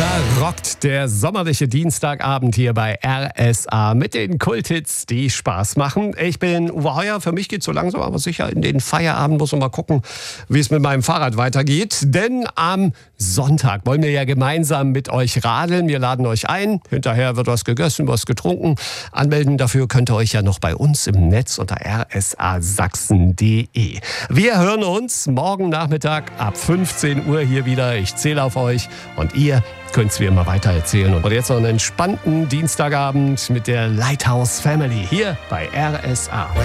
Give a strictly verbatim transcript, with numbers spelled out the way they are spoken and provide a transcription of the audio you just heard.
Da rockt der sommerliche Dienstagabend hier bei R S A mit den Kulthits, die Spaß machen. Ich bin Uwe Heuer, für mich geht es so langsam aber sicher in den Feierabend. Muss man mal gucken, wie es mit meinem Fahrrad weitergeht. Denn am Sonntag wollen wir ja gemeinsam mit euch radeln. Wir laden euch ein, hinterher wird was gegessen, was getrunken. Anmelden dafür könnt ihr euch ja noch bei uns im Netz unter r s a sachsen punkt d e. Wir hören uns morgen Nachmittag ab fünfzehn Uhr hier wieder. Ich zähle auf euch und ihr könnt es wie immer weiter erzählen. Und jetzt noch einen entspannten Dienstagabend mit der Lighthouse Family hier bei R S A.